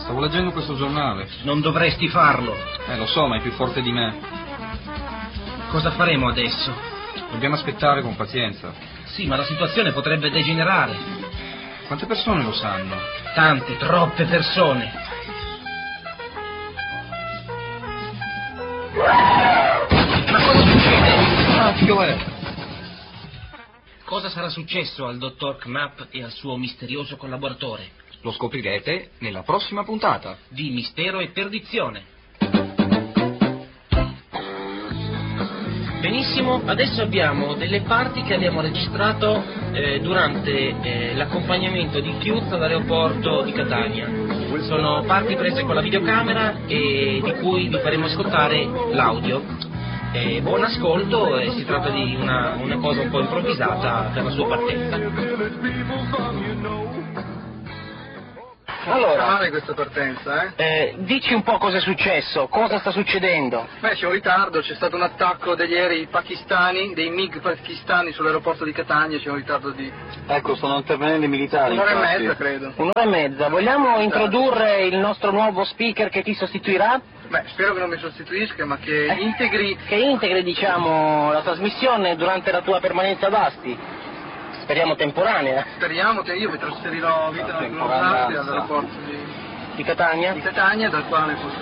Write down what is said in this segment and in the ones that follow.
Stavo leggendo questo giornale. Non dovresti farlo. Lo so, ma è più forte di me. Cosa faremo adesso? Dobbiamo aspettare con pazienza. Sì, ma la situazione potrebbe degenerare. Quante persone lo sanno? Tante, troppe persone. Ma cosa succede? Dio è! Cosa sarà successo al dottor Knapp e al suo misterioso collaboratore? Lo scoprirete nella prossima puntata di Mistero e Perdizione. Benissimo, adesso abbiamo delle parti che abbiamo registrato durante l'accompagnamento di Chiuz all'aeroporto di Catania. Sono parti prese con la videocamera e di cui vi faremo ascoltare l'audio. Buon ascolto, si tratta di una cosa un po' improvvisata per la sua partenza. Allora, male questa partenza, dici un po' cosa è successo, cosa sta succedendo? Beh, c'è un ritardo, c'è stato un attacco degli aerei pakistani, dei MiG pakistani sull'aeroporto di Catania, c'è un ritardo di... Ecco, stanno intervenendo i militari. Un'ora e infatti. mezza, credo. Un'ora e mezza. Vogliamo introdurre il nostro nuovo speaker che ti sostituirà? Beh, spero che non mi sostituisca, ma che integri... Che integri, diciamo, la trasmissione durante la tua permanenza ad Asti. Speriamo temporanea. Speriamo che io mi trasferirò vita naturale all'aeroporto di Catania? Di Catania, dal quale posso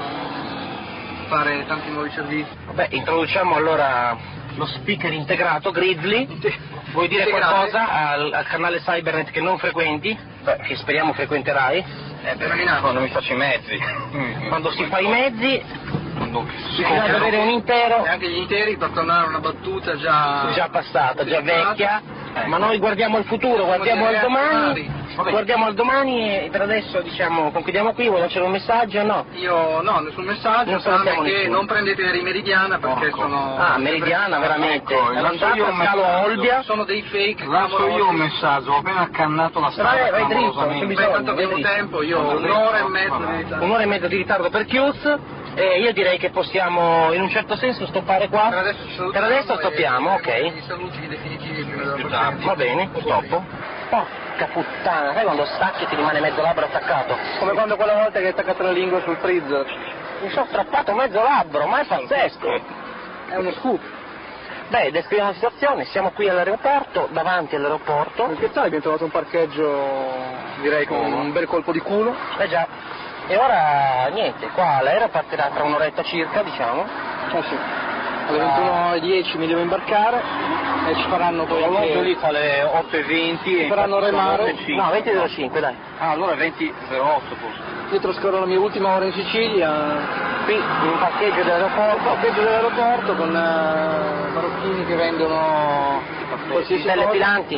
fare tanti nuovi servizi. Vabbè, introduciamo allora lo speaker integrato, Grizzly. Vuoi dire qualcosa al canale Cybernet che non frequenti? Beh, che speriamo frequenterai. Quando mi faccio i mezzi. Quando si fa i mezzi bisogna avere un intero. E anche gli interi per tornare a una battuta già passata, già vecchia. Ma noi guardiamo il futuro, guardiamo al domani. Guardiamo al domani e per adesso diciamo concludiamo qui. Vuoi lanciare un messaggio o no? Io no, nessun messaggio, tranne che non prendete i Meridiana perché sono... Ah, Meridiana veramente? Ecco, L'andata scalo a Olbia? Sono dei fake. Lancio io un messaggio, ho appena accannato la strada. Vai dritto, non c'è bisogno. Tanto abbiamo tempo, io ho un'ora e mezza di ritardo. Un'ora e mezza di ritardo per Chius. Io direi che possiamo in un certo senso stoppare qua. Per adesso stoppiamo, ok. I saluti definitivi prima della partenza. Va bene, stoppo. Porca puttana, sai quando stacchi ti rimane mezzo labbro attaccato? Come quando quella volta che hai attaccato la lingua sul freezer. Mi sono strappato mezzo labbro, ma è pazzesco. È uno scoop. Beh, descriviamo la situazione, siamo qui all'aeroporto, davanti all'aeroporto. In realtà abbiamo trovato un parcheggio, direi con un bel colpo di culo. Già. E ora niente, qua l'aereo partirà tra un'oretta circa, diciamo. Sì. Alle 21:10 mi devo imbarcare e ci faranno poi L'orologio lì fa le 8:20 ci faranno remare. No, 20:05 dai. Ah, allora 20:08 forse. Io trascorro la mia ultima ora in Sicilia, Qui in un parcheggio dell'aeroporto con marocchini che vendono qualsiasi stelle cosa. filanti.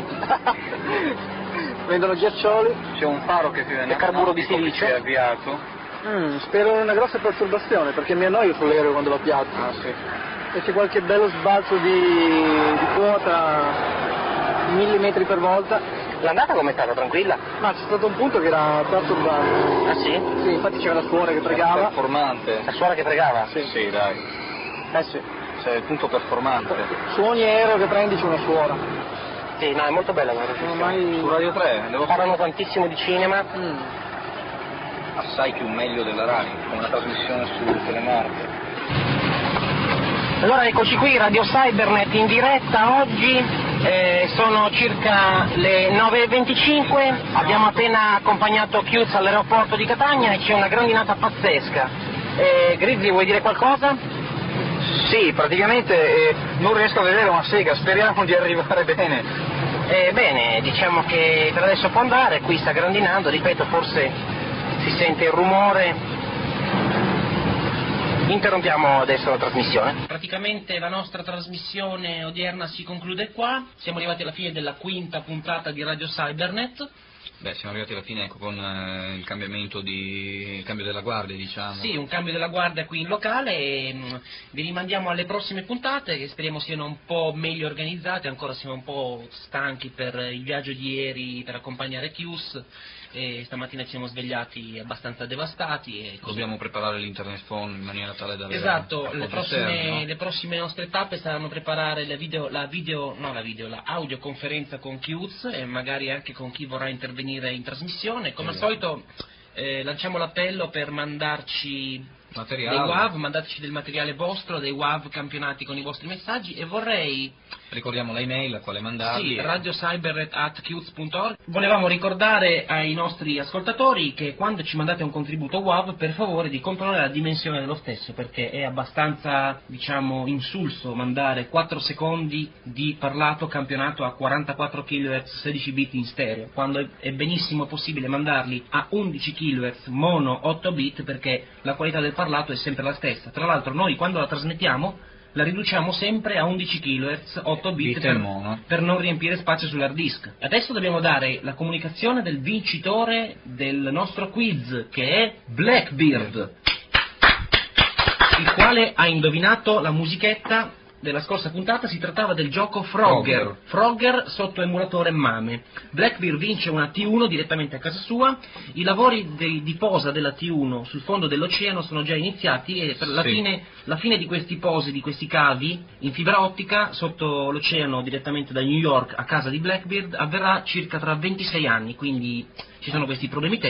Vendono ghiaccioli. C'è un faro che E carburo di silicio. si è avviato. Spero in una grossa perturbazione perché mi annoio sull'aereo quando lo piazzo. Ah sì. E c'è qualche bello sbalzo di quota 1000 metri per volta. L'andata com'è stata? Tranquilla? Ma c'è stato un punto che era perturbante. Ah sì? Sì, infatti c'era la suora che pregava. Performante. La suora che pregava? Sì, dai. Sì. C'è il punto performante. Su ogni aereo che prendi c'è una suora. Sì, no, è molto bella la Non ho trasmissione. Su mai... Radio 3 devo Parlano tantissimo di cinema. assai più meglio della RAI, con una trasmissione su Telemarche. Allora eccoci qui, Radio Cybernet in diretta oggi, sono circa le 9:25, abbiamo appena accompagnato Chiuz all'aeroporto di Catania e c'è una grandinata pazzesca. Grizzly, vuoi dire qualcosa? Sì, praticamente non riesco a vedere una sega, speriamo di arrivare bene. Bene, diciamo che per adesso può andare, qui sta grandinando, ripeto, forse si sente il rumore. Interrompiamo adesso la trasmissione. Praticamente la nostra trasmissione odierna si conclude qua, siamo arrivati alla fine della quinta puntata di Radio Cybernet. Beh, siamo arrivati alla fine con il cambio della guardia, diciamo. Sì, un cambio della guardia qui in locale e vi rimandiamo alle prossime puntate che speriamo siano un po' meglio organizzate, ancora siamo un po' stanchi per il viaggio di ieri per accompagnare Chius e stamattina ci siamo svegliati abbastanza devastati e così. Dobbiamo preparare l'internet phone in maniera tale da avere... Esatto, le esterno. prossime nostre tappe saranno preparare la audioconferenza con Chiuz e magari anche con chi vorrà intervenire in trasmissione. Come al solito lanciamo l'appello per mandarci materiale. dei WAV, mandateci del materiale vostro, dei WAV campionati con i vostri messaggi, e vorrei... Ricordiamo l'email a quale mandarli. Sì, radiocyber@qz.org. Volevamo ricordare ai nostri ascoltatori che quando ci mandate un contributo WAV, per favore di controllare la dimensione dello stesso, perché è abbastanza, diciamo, insulso mandare 4 secondi di parlato campionato a 44 kHz 16 bit in stereo, quando è benissimo possibile mandarli a 11 kHz mono 8 bit, perché la qualità del parlato è sempre la stessa. Tra l'altro noi quando la trasmettiamo la riduciamo sempre a 11 kHz 8 bit per non riempire spazio sull'hard disk. Adesso dobbiamo dare la comunicazione del vincitore del nostro quiz, che è Blackbeard, il quale ha indovinato la musichetta della scorsa puntata. Si trattava del gioco Frogger sotto emulatore MAME. Blackbeard vince una T1 direttamente a casa sua. I lavori di posa della T1 sul fondo dell'oceano sono già iniziati, e per la fine di questi posi, di questi cavi in fibra ottica sotto l'oceano direttamente da New York a casa di Blackbeard avverrà circa tra 26 anni, quindi ci sono questi problemi